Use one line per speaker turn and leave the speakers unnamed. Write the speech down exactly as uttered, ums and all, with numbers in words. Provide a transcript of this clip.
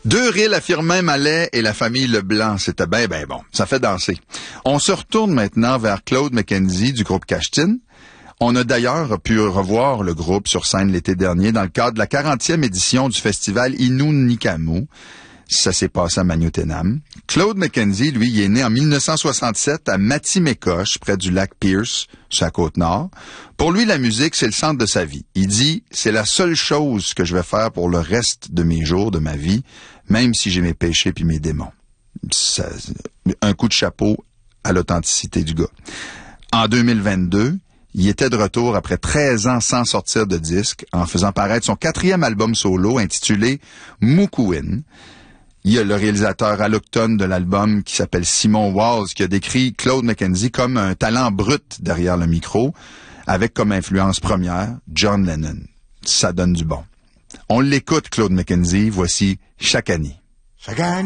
Deux rilles à Firmin Mallet et la famille Leblanc, c'était ben ben bon. Ça fait danser. On se retourne maintenant vers Claude McKenzie du groupe Cachetine. On a d'ailleurs pu revoir le groupe sur scène l'été dernier dans le cadre de la quarantième édition du festival Innu-Nikamu. Ça s'est passé à Magnotenam. Claude McKenzie, lui, il est né en mille neuf cent soixante-sept à Matimekos, près du lac Pierce, sur la Côte-Nord. Pour lui, la musique, c'est le centre de sa vie. Il dit, c'est la seule chose que je vais faire pour le reste de mes jours, de ma vie, même si j'ai mes péchés puis mes démons. Ça, un coup de chapeau à l'authenticité du gars. En deux mille vingt-deux, il était de retour après treize ans sans sortir de disque, en faisant paraître son quatrième album solo intitulé Mukuin. Il y a le réalisateur alloctone de l'album qui s'appelle Simon Walls qui a décrit Claude McKenzie comme un talent brut derrière le micro, avec comme influence première John Lennon. Ça donne du bon. On l'écoute, Claude McKenzie. Voici Chaque année.
Chaque année.